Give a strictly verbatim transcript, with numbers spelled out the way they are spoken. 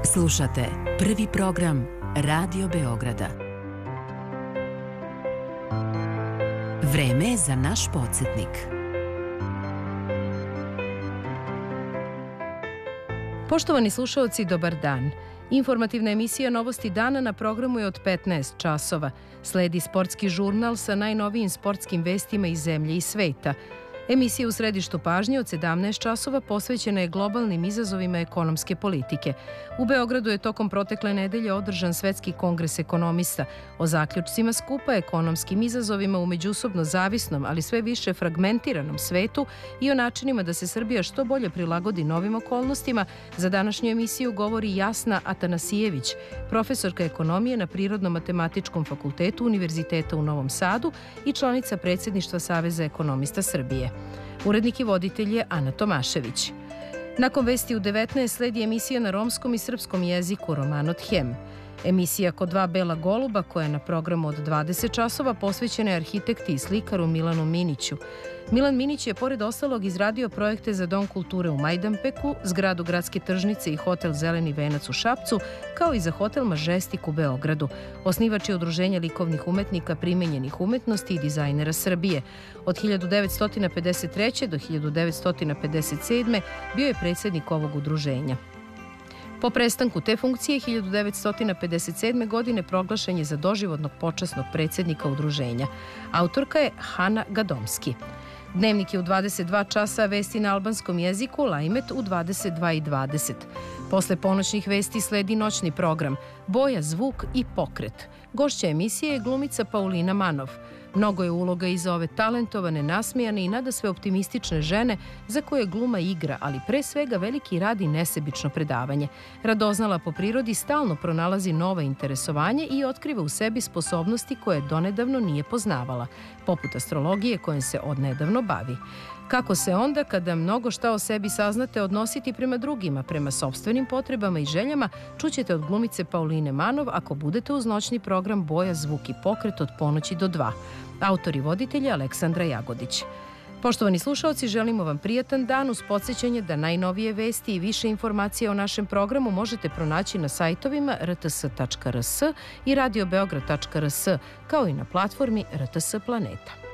Slušate prvi program Radio Beograda. Vreme je za naš podsjetnik. Poštovani slušaoci, dobar dan. Informativna emisija Novosti dana na programu je od petnaest časova. Sledi sportski žurnal sa najnovijim sportskim vestima iz zemlje i sveta. Emisija u središtu pažnje od sedamnaest časova posvećena je globalnim izazovima ekonomske politike. U Beogradu je tokom protekle nedelje održan Svetski kongres ekonomista o zaključcima skupa, ekonomskim izazovima u međusobno zavisnom, ali sve više fragmentiranom svetu i o načinima da se Srbija što bolje prilagodi novim okolnostima. Za današnju emisiju govori Jasna Atanasijević, profesorka ekonomije na Prirodno-matematičkom fakultetu Univerziteta u Novom Sadu i članica predsjedništva Saveza ekonomista Srbije. Urednik i voditelj je Ana Tomašević. Nakon vesti u devetnaest sledi emisija na romskom i srpskom jeziku Roman od Hem. Emisija Kod dva bela goluba, koja je na programu od dvadeset časova, posvećena je arhitekti i slikaru Milanu Miniću. Milan Minić je pored ostalog izradio projekte za Dom kulture u Majdanpeku, zgradu Gradske tržnice i hotel Zeleni venac u Šapcu, kao i za hotel Mažestik u Beogradu. Osnivač je Udruženja likovnih umetnika primenjenih umetnosti i dizajnera Srbije. Od hiljadu devetsto pedeset treće. do hiljadu devetsto pedeset sedme. bio je predsjednik ovog udruženja. Po prestanku te funkcije hiljadu devetsto pedeset sedme. godine proglašen je za doživotnog počasnog predsjednika udruženja. Autorka je Hana Gadomski. Dnevnik je u dvadeset dva časa, vesti na albanskom jeziku, Lajmet u dvadeset dva i dvadeset. Posle ponoćnih vesti sledi noćni program Boja, zvuk i pokret. Gošća emisije je glumica Paulina Manov. Mnogo je uloga iza ove talentovane, nasmijane i nadasve optimistične žene za koje gluma igra, ali pre svega veliki rad i nesebično predavanje. Radoznala po prirodi stalno pronalazi nova interesovanje i otkriva u sebi sposobnosti koje donedavno nije poznavala, poput astrologije kojom se odnedavno bavi. Kako se onda, kada mnogo šta o sebi saznate, odnositi prema drugima, prema sopstvenim potrebama i željama, čućete od glumice Pauline Manov ako budete uz noćni program Boja, zvuk i pokret od ponoći do dva. Autor i voditelj je Aleksandra Jagodić. Poštovani slušaoci, želimo vam prijatan dan uz podsjećanje da najnovije vesti i više informacija o našem programu možete pronaći na sajtovima r t s tačka r s i radio beograd tačka r s, kao i na platformi R T S Planeta.